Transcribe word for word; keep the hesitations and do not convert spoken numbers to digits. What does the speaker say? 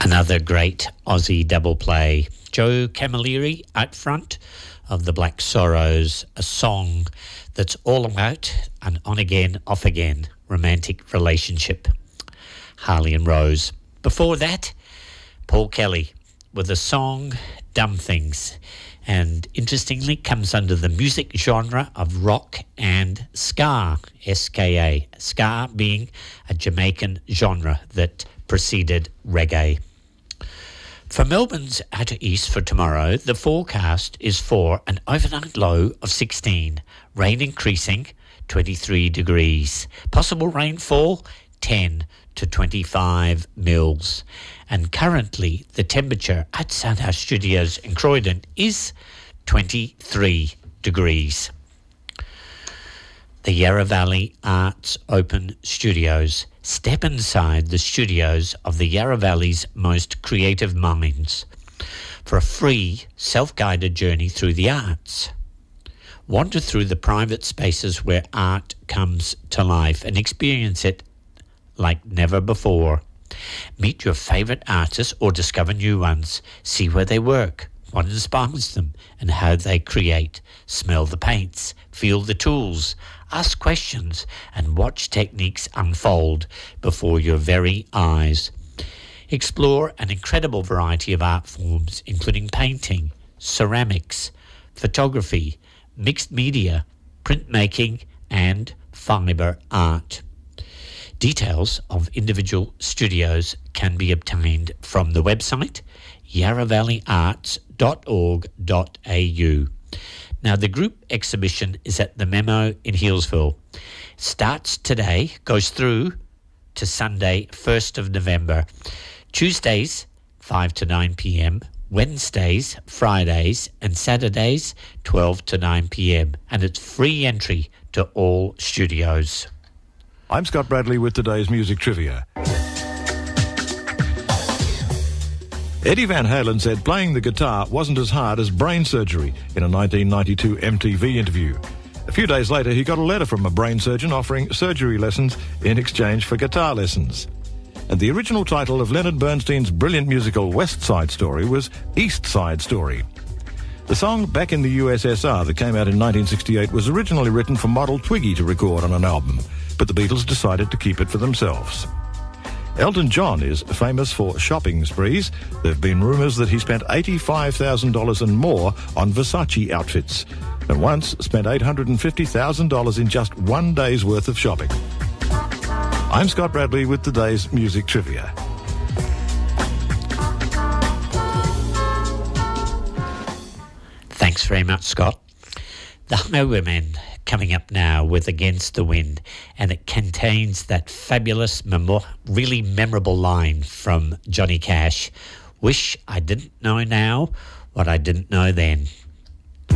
Another great Aussie double play. Joe Camilleri out front of the Black Sorrows, a song that's all about an on-again, off-again romantic relationship. Harley and Rose. Before that, Paul Kelly with a song, Dumb Things, and interestingly comes under the music genre of rock and ska, S K A. Ska being a Jamaican genre that preceded reggae. For Melbourne's outer east for tomorrow, the forecast is for an overnight low of sixteen, rain increasing twenty-three degrees, possible rainfall ten to twenty-five mils, and currently the temperature outside our studios in Croydon is twenty-three degrees. The Yarra Valley Arts Open Studios. Step inside the studios of the Yarra Valley's most creative minds for a free, self-guided journey through the arts. Wander through the private spaces where art comes to life and experience it like never before. Meet your favourite artists or discover new ones. See where they work, what inspires them, and how they create. Smell the paints, feel the tools, ask questions, and watch techniques unfold before your very eyes. Explore an incredible variety of art forms, including painting, ceramics, photography, mixed media, printmaking, and fibre art. Details of individual studios can be obtained from the website yarra valley arts dot org dot a u. Now, the group exhibition is at the Memo in Healesville. Starts today, goes through to Sunday, first of November. Tuesdays, five to nine p.m. Wednesdays, Fridays, and Saturdays, twelve to nine p.m. And it's free entry to all studios. I'm Scott Bradley with today's music trivia. Eddie Van Halen said playing the guitar wasn't as hard as brain surgery in a nineteen ninety-two M T V interview. A few days later, he got a letter from a brain surgeon offering surgery lessons in exchange for guitar lessons. And the original title of Leonard Bernstein's brilliant musical West Side Story was East Side Story. The song Back in the U S S R that came out in nineteen sixty-eight was originally written for Model Twiggy to record on an album, but the Beatles decided to keep it for themselves. Elton John is famous for shopping sprees. There have been rumours that he spent eighty-five thousand dollars and more on Versace outfits, and once spent eight hundred fifty thousand dollars in just one day's worth of shopping. I'm Scott Bradley with today's music trivia. Thanks very much, Scott. The Highwaymen coming up now with Against the Wind, and it contains that fabulous, memo- really memorable line from Johnny Cash, "Wish I didn't know now what I didn't know then."